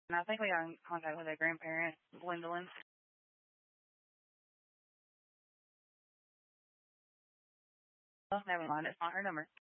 And I think we got in contact with their grandparent, Gwendolyn. Oh, never mind. It's not her number.